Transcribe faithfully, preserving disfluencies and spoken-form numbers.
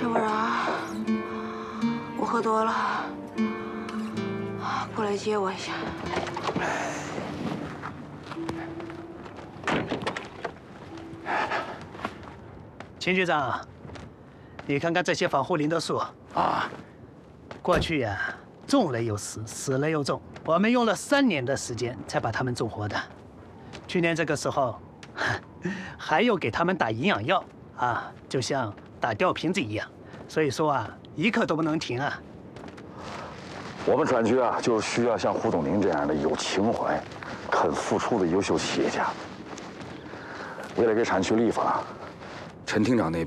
陈部长，我喝多了，过来接我一下。 秦局长，你看看这些防护林的树啊，过去呀、啊，种了又死，死了又种，我们用了三年的时间才把它们种活的。去年这个时候，还有给它们打营养药啊，就像打吊瓶子一样。所以说啊，一刻都不能停啊。 我们转局啊，就是需要像胡总您这样的有情怀、肯付出的优秀企业家。为了给产区立法，陈厅长那边